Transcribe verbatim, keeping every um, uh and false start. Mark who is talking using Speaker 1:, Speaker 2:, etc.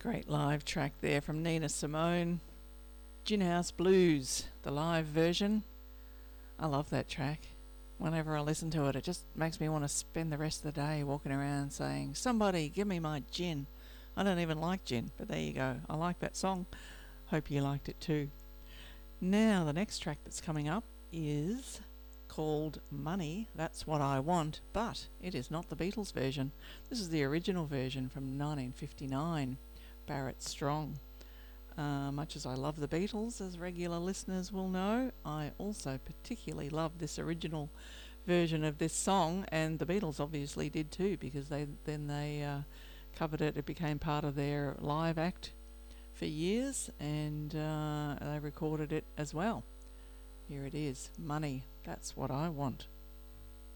Speaker 1: Great live track there from Nina Simone. Gin House Blues, the live version. I love that track. Whenever I listen to it, it just makes me want to spend the rest of the day walking around saying, somebody give me my gin. I don't even like gin, but there you go. I like that song. Hope you liked it too. Now, the next track that's coming up is called Money, That's What I Want, but it is not the Beatles version. This is the original version from nineteen fifty-nine, Barrett Strong. Uh, much as I love the Beatles, as regular listeners will know, I also particularly love this original version of this song, and the Beatles obviously did too, because they then they uh, covered it. It became part of their live act for years, and uh, they recorded it as well. Here it is, Money, That's What I Want.